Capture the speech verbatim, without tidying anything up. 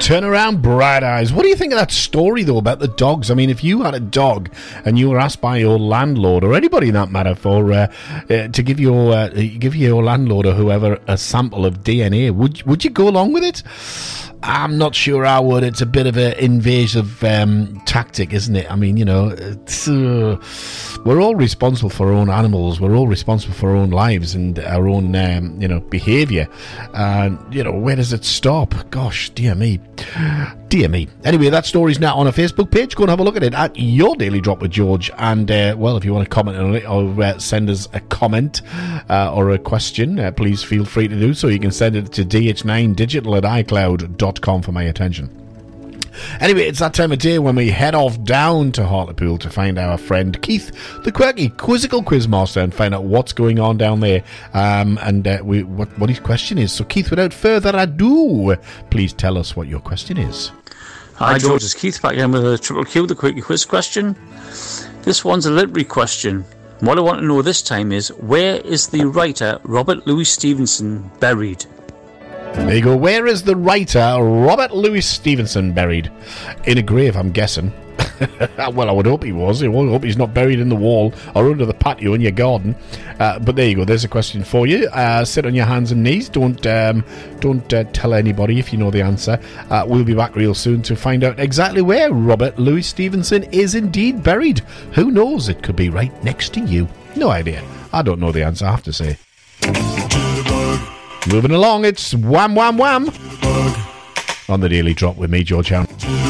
Turn around, bright eyes. What do you think of that story, though, about the dogs? I mean, if you had a dog and you were asked by your landlord, or anybody in that matter, for uh, uh, to give your uh, give your landlord or whoever a sample of D N A, would would you go along with it? I'm not sure I would. It's a bit of an invasive um, tactic, isn't it? I mean, you know, it's, uh, we're all responsible for our own animals. We're all responsible for our own lives and our own, um, you know, behaviour. And, you know, where does it stop? Gosh, dear me. Dear me. Anyway, that story's now on a Facebook page. Go and have a look at it at Your Daily Drop with George. And, uh, well, if you want to comment on it or uh, send us a comment uh, or a question, uh, please feel free to do so. You can send it to d h nine digital at icloud dot com for my attention. Anyway, it's that time of day when we head off down to Hartlepool to find our friend Keith, the quirky, quizzical quizmaster, and find out what's going on down there um, and uh, we, what, what his question is. So, Keith, without further ado, please tell us what your question is. Hi, George. It's Keith back again with a Triple Q, the quickie quiz question. This one's a literary question. What I want to know this time is, where is the writer Robert Louis Stevenson buried? There you go. Where is the writer Robert Louis Stevenson buried? In a grave, I'm guessing. Well, I would hope he was. I would hope he's not buried in the wall or under the patio in your garden. Uh, but there you go. There's a question for you. Uh, sit on your hands and knees. Don't um, don't uh, tell anybody if you know the answer. Uh, we'll be back real soon to find out exactly where Robert Louis Stevenson is indeed buried. Who knows? It could be right next to you. No idea. I don't know the answer, I have to say. Moving along, it's Wham Wham Wham on the Daily Drop with me, George Hound.